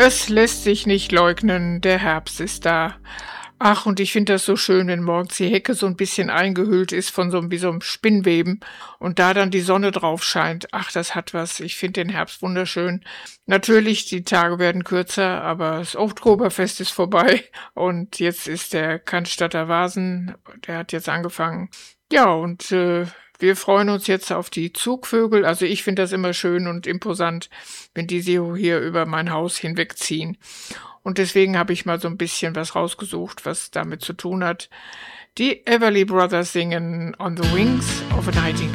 Es lässt sich nicht leugnen, der Herbst ist da. Ach, und ich finde das so schön, wenn morgens die Hecke so ein bisschen eingehüllt ist von wie so 'nem Spinnweben und da dann die Sonne drauf scheint. Ach, das hat was. Ich finde den Herbst wunderschön. Natürlich, die Tage werden kürzer, aber das Oktoberfest ist vorbei und jetzt ist der Cannstatter Vasen, der hat jetzt angefangen. Ja, und, wir freuen uns jetzt auf die Zugvögel. Also, ich finde das immer schön und imposant, wenn die so hier über mein Haus hinwegziehen. Und deswegen habe ich mal so ein bisschen was rausgesucht, was damit zu tun hat. Die Everly Brothers singen „On the Wings of a Nightingale".